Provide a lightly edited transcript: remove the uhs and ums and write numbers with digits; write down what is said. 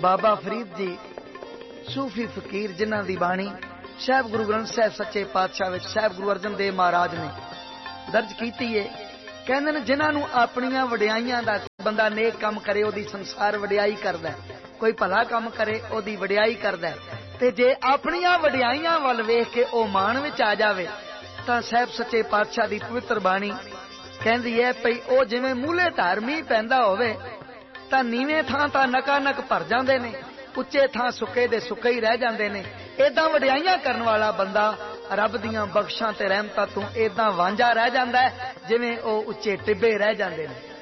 बाबा फरीद जी सूफी फकीर जिन्हां दी बाणी साहिब गुरु ग्रंथ साहिब सच्चे पातशाह विच साहिब गुरु अर्जन देव महाराज ने दर्ज कीती है। कहंदे ने जिन्हां नूं अपणियां वडियाईयां दा, बंदा नेक काम करे ओदी संसार वडियाई करदा है, कोई भला काम करे ओदी वडियाई करदा है, ते जे अपणियां वडियाईयां वल वेख के ओ मान विच आ जावे तां साहिब सच्चे पातशाह दी पवित्र बाणी कहंदी है भई ओ जिवें मूले धार मींह पैंदा होवे तां नीवें थां तां नकानक भर जांदे ने, उच्चे थां सुके दे सुके ही रह जांदे ने। इदां वडियाईयां करन वाला बंदा रब दीयां बख्शां ते रहमतां तों इदां वांझा रह जांदा है जिवें ओ उच्चे टिब्बे रह जांदे ने।